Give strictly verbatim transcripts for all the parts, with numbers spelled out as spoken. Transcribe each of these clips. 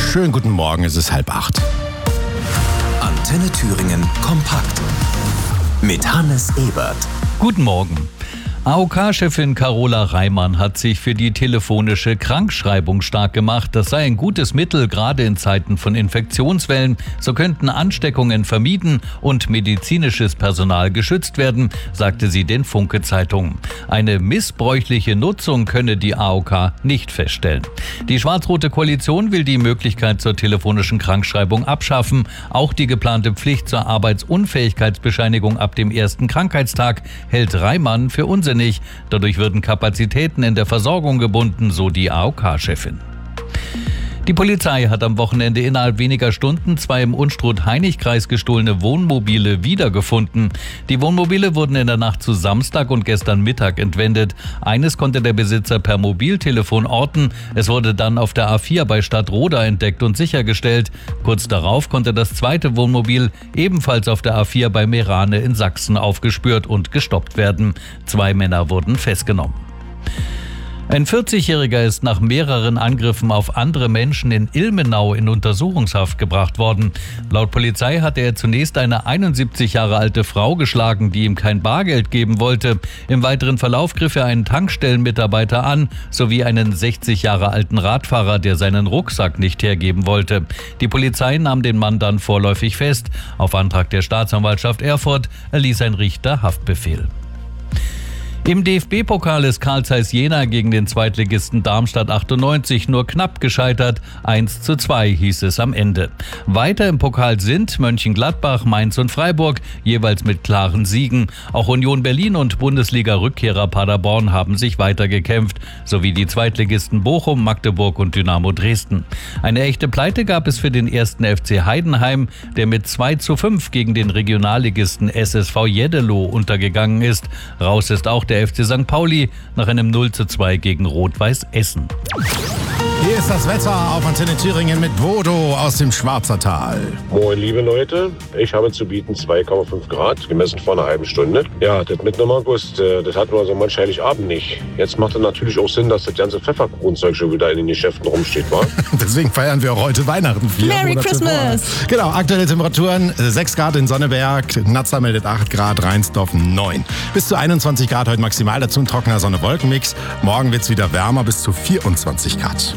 Schönen guten Morgen, es ist halb acht. Antenne Thüringen kompakt mit Hannes Ebert. Guten Morgen. A O K-Chefin Carola Reimann hat sich für die telefonische Krankschreibung stark gemacht. Das sei ein gutes Mittel, gerade in Zeiten von Infektionswellen. So könnten Ansteckungen vermieden und medizinisches Personal geschützt werden, sagte sie den Funke-Zeitungen. Eine missbräuchliche Nutzung könne die A O K nicht feststellen. Die schwarz-rote Koalition will die Möglichkeit zur telefonischen Krankschreibung abschaffen. Auch die geplante Pflicht zur Arbeitsunfähigkeitsbescheinigung ab dem ersten Krankheitstag hält Reimann für unsinnig. Dadurch würden Kapazitäten in der Versorgung gebunden, so die A O K-Chefin. Die Polizei hat am Wochenende innerhalb weniger Stunden zwei im Unstrut-Hainich-Kreis gestohlene Wohnmobile wiedergefunden. Die Wohnmobile wurden in der Nacht zu Samstag und gestern Mittag entwendet. Eines konnte der Besitzer per Mobiltelefon orten. Es wurde dann auf der A vier bei Stadtroda entdeckt und sichergestellt. Kurz darauf konnte das zweite Wohnmobil ebenfalls auf der A vier bei Meerane in Sachsen aufgespürt und gestoppt werden. Zwei Männer wurden festgenommen. Ein vierzigjähriger ist nach mehreren Angriffen auf andere Menschen in Ilmenau in Untersuchungshaft gebracht worden. Laut Polizei hatte er zunächst eine einundsiebzig Jahre alte Frau geschlagen, die ihm kein Bargeld geben wollte. Im weiteren Verlauf griff er einen Tankstellenmitarbeiter an, sowie einen sechzig Jahre alten Radfahrer, der seinen Rucksack nicht hergeben wollte. Die Polizei nahm den Mann dann vorläufig fest. Auf Antrag der Staatsanwaltschaft Erfurt erließ ein Richter Haftbefehl. Im D F B-Pokal ist Carl Zeiss Jena gegen den Zweitligisten Darmstadt achtundneunzig nur knapp gescheitert. eins zu zwei hieß es am Ende. Weiter im Pokal sind Mönchengladbach, Mainz und Freiburg, jeweils mit klaren Siegen. Auch Union Berlin und Bundesliga-Rückkehrer Paderborn haben sich weitergekämpft, sowie die Zweitligisten Bochum, Magdeburg und Dynamo Dresden. Eine echte Pleite gab es für den ersten F C Heidenheim, der mit zwei zu fünf gegen den Regionalligisten S S V Jeddelo untergegangen ist. Raus ist auch der F C Sankt Pauli nach einem null zu zwei gegen Rot-Weiß Essen. Hier ist das Wetter auf Antenne Thüringen mit Bodo aus dem Schwarzertal. Moin, liebe Leute. Ich habe zu bieten zwei Komma fünf Grad, gemessen vor einer halben Stunde. Ja, das mitten im August, das hatten wir so manch Heiligabend nicht. Jetzt macht es natürlich auch Sinn, dass das ganze Pfefferkuchenzeug schon wieder in den Geschäften rumsteht, wa? Deswegen feiern wir auch heute Weihnachten. Vier Merry Monate Christmas! Vor. Genau, aktuelle Temperaturen sechs Grad in Sonneberg, Nazza meldet acht Grad, Rheinsdorf neun. Bis zu einundzwanzig Grad heute maximal, dazu ein trockener Sonne-Wolken-Mix. Morgen wird es wieder wärmer, bis zu vierundzwanzig Grad.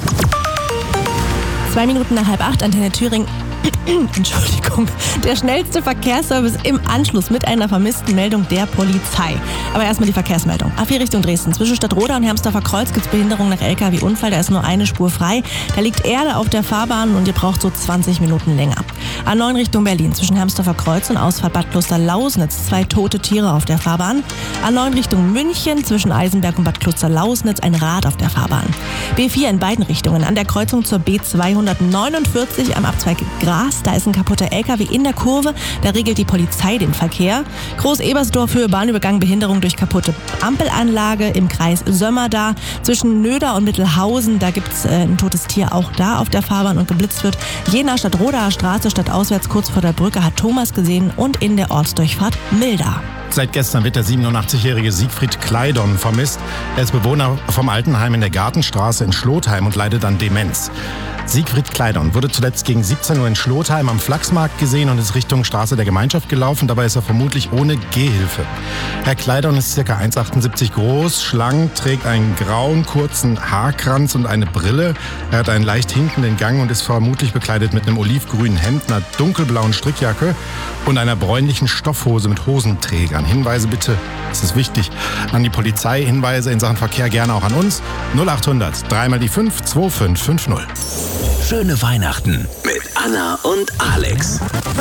Zwei Minuten nach halb acht, Antenne Thüringen. Entschuldigung. Der schnellste Verkehrsservice im Anschluss mit einer vermissten Meldung der Polizei. Aber erstmal die Verkehrsmeldung. A vier Richtung Dresden. Zwischen Stadtroda und Hermsdorfer Kreuz gibt es Behinderung nach L K W-Unfall. Da ist nur eine Spur frei. Da liegt Erde auf der Fahrbahn und ihr braucht so zwanzig Minuten länger. A neun Richtung Berlin. Zwischen Hermsdorfer Kreuz und Ausfahrt Bad Kloster-Lausnitz. Zwei tote Tiere auf der Fahrbahn. A neun Richtung München. Zwischen Eisenberg und Bad Kloster-Lausnitz ein Rad auf der Fahrbahn. B vier in beiden Richtungen. An der Kreuzung zur B zweihundertneunundvierzig am Abzweig Gras. Da ist ein kaputter L K W in der Kurve. Da regelt die Polizei den Verkehr. Groß-Ebersdorf, Höhe Bahnübergang, Behinderung durch kaputte Ampelanlage im Kreis Sömmerda. Zwischen Nöder und Mittelhausen, da gibt es äh, ein totes Tier auch da auf der Fahrbahn und geblitzt wird. Jena Stadtrodaer Straße stadtauswärts kurz vor der Brücke hat Thomas gesehen und in der Ortsdurchfahrt Milda. Seit gestern wird der siebenundachtzigjährige Siegfried Kleidon vermisst. Er ist Bewohner vom Altenheim in der Gartenstraße in Schlotheim und leidet an Demenz. Siegfried Kleidon wurde zuletzt gegen siebzehn Uhr in Schlotheim am Flachsmarkt gesehen und ist Richtung Straße der Gemeinschaft gelaufen. Dabei ist er vermutlich ohne Gehhilfe. Herr Kleidon ist ca. eins Komma achtundsiebzig groß, schlank, trägt einen grauen, kurzen Haarkranz und eine Brille. Er hat einen leicht hinkenden Gang und ist vermutlich bekleidet mit einem olivgrünen Hemd, einer dunkelblauen Strickjacke und einer bräunlichen Stoffhose mit Hosenträgern. Hinweise bitte, das ist wichtig, an die Polizei. Hinweise in Sachen Verkehr gerne auch an uns. null achthundert, dreimal die fünf, zwei fünf fünf null. Schöne Weihnachten mit Anna und Alex.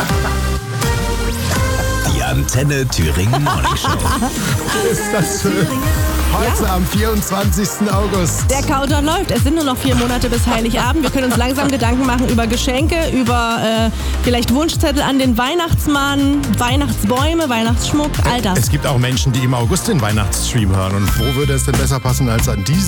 Die Antenne Thüringen Morning Show. Ist das schön? Heute ja. Am vierundzwanzigsten August. Der Countdown läuft. Es sind nur noch vier Monate bis Heiligabend. Wir können uns langsam Gedanken machen über Geschenke, über äh, vielleicht Wunschzettel an den Weihnachtsmann, Weihnachtsbäume, Weihnachtsschmuck, all das. Es gibt auch Menschen, die im August den Weihnachtsstream hören. Und wo würde es denn besser passen als an diese?